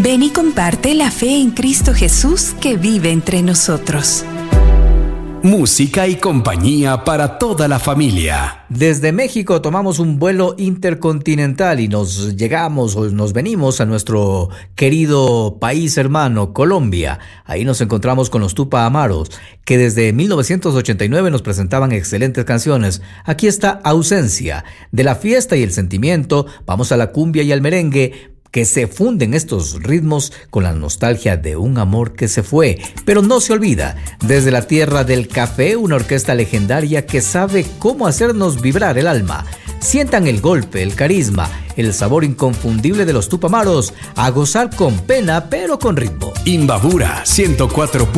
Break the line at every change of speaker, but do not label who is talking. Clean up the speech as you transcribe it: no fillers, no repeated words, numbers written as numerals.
Ven y comparte la fe en Cristo Jesús que vive entre nosotros.
Música y compañía para toda la familia.
Desde México tomamos un vuelo intercontinental y nos venimos a nuestro querido país hermano, Colombia. Ahí nos encontramos con los Tupa Amaros, que desde 1989 nos presentaban excelentes canciones. Aquí está Ausencia. De la fiesta y el sentimiento, vamos a la cumbia y al merengue, que se funden estos ritmos con la nostalgia de un amor que se fue, pero no se olvida. Desde la tierra del café, una orquesta legendaria que sabe cómo hacernos vibrar el alma. Sientan el golpe, el carisma, el sabor inconfundible de los Tupamaros, a gozar con pena pero con ritmo.
Imbabura 104.